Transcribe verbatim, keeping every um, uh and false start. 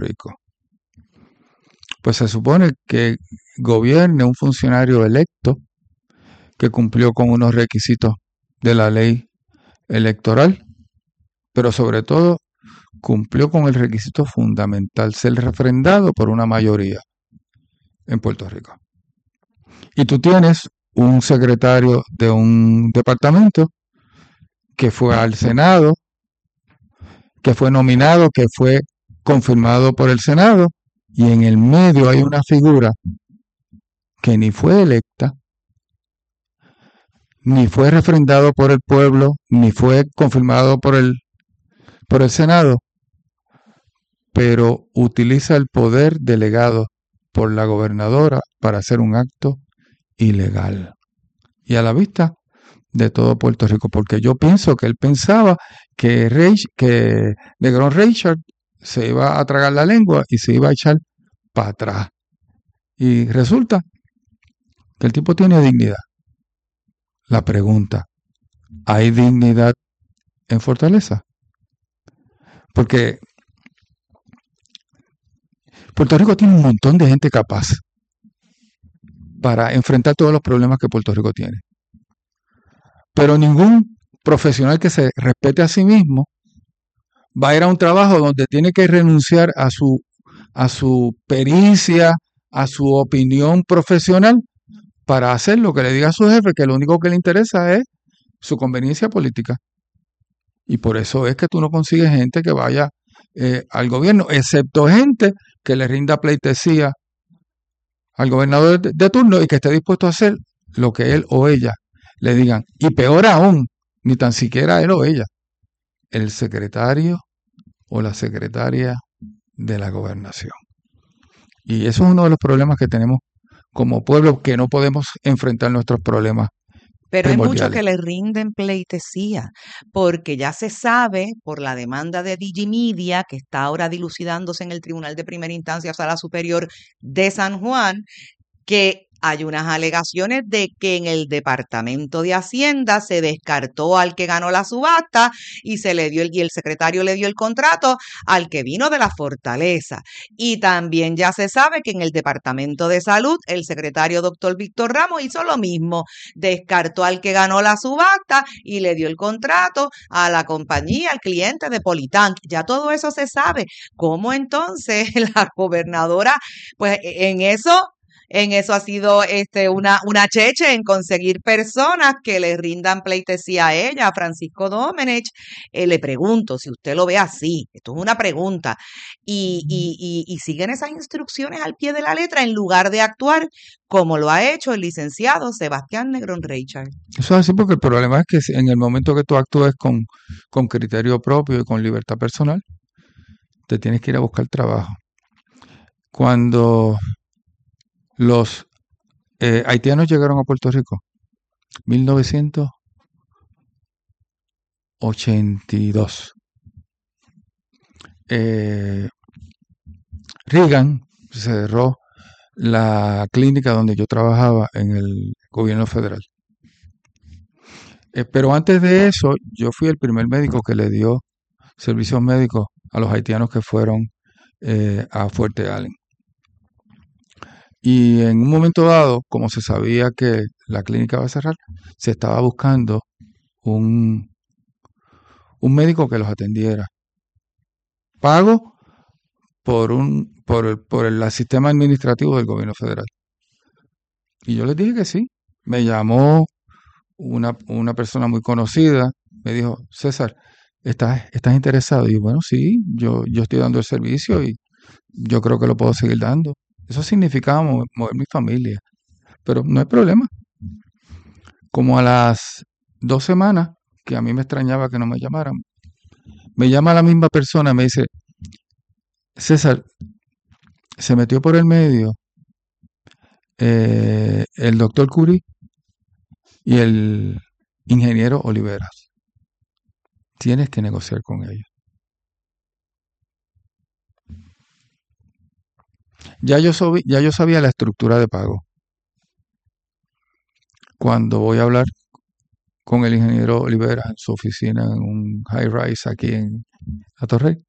Rico. Pues se supone que gobierne un funcionario electo que cumplió con unos requisitos de la ley electoral, pero sobre todo cumplió con el requisito fundamental, ser refrendado por una mayoría en Puerto Rico. Y tú tienes un secretario de un departamento que fue al Senado, que fue nominado, que fue confirmado por el Senado, y en el medio hay una figura que ni fue electa, ni fue refrendado por el pueblo, ni fue confirmado por el, por el Senado, pero utiliza el poder delegado por la gobernadora para hacer un acto ilegal. Y a la vista de todo Puerto Rico, porque yo pienso que él pensaba que, Rey, que Negrón Richard se iba a tragar la lengua y se iba a echar para atrás. Y resulta que el tipo tiene dignidad. La pregunta, ¿hay dignidad en Fortaleza? Porque Puerto Rico tiene un montón de gente capaz para enfrentar todos los problemas que Puerto Rico tiene. Pero ningún profesional que se respete a sí mismo va a ir a un trabajo donde tiene que renunciar a su, a su pericia, a su opinión profesional para hacer lo que le diga a su jefe, que lo único que le interesa es su conveniencia política. Y por eso es que tú no consigues gente que vaya eh, al gobierno, excepto gente que le rinda pleitesía al gobernador de, de turno y que esté dispuesto a hacer lo que él o ella le digan. Y peor aún, ni tan siquiera él o ella, el secretario o la secretaria de la gobernación. Y eso es uno de los problemas que tenemos como pueblo, que no podemos enfrentar nuestros problemas. Pero hay muchos que le rinden pleitesía, porque ya se sabe por la demanda de Digimedia, que está ahora dilucidándose en el Tribunal de Primera Instancia Sala Superior de San Juan, que hay unas alegaciones de que en el Departamento de Hacienda se descartó al que ganó la subasta y se le dio el, y el secretario le dio el contrato al que vino de la Fortaleza. Y también ya se sabe que en el Departamento de Salud el secretario doctor Víctor Ramos hizo lo mismo, descartó al que ganó la subasta y le dio el contrato a la compañía, al cliente de Politank. Ya todo eso se sabe. ¿Cómo entonces la gobernadora, pues en eso... En eso ha sido este, una, una cheche en conseguir personas que le rindan pleitesía a ella, a Francisco Domenech? Eh, le pregunto, si usted lo ve así, esto es una pregunta, y, y, y, y siguen esas instrucciones al pie de la letra en lugar de actuar como lo ha hecho el licenciado Sebastián Negrón Richard. Eso es así porque el problema es que en el momento que tú actúes con, con criterio propio y con libertad personal, te tienes que ir a buscar trabajo. Cuando los eh, haitianos llegaron a Puerto Rico, mil novecientos ochenta y dos. Eh, Reagan cerró la clínica donde yo trabajaba en el gobierno federal. Eh, pero antes de eso, yo fui el primer médico que le dio servicios médicos a los haitianos que fueron eh, a Fuerte Allen. Y en un momento dado, como se sabía que la clínica iba a cerrar, se estaba buscando un, un médico que los atendiera. Pago por un por el, por el sistema administrativo del gobierno federal. Y yo les dije que sí. Me llamó una, una persona muy conocida, me dijo, César, ¿estás, estás interesado? Y yo, bueno, sí, yo, yo estoy dando el servicio y yo creo que lo puedo seguir dando. Eso significaba mover, mover mi familia. Pero no hay problema. Como a las dos semanas, que a mí me extrañaba que no me llamaran, me llama la misma persona y me dice, César, se metió por el medio eh, el doctor Curie y el ingeniero Oliveras. Tienes que negociar con ellos. Ya yo, sabía, ya yo sabía la estructura de pago. Cuando voy a hablar con el ingeniero Oliveras en su oficina en un high rise aquí en Atorrey,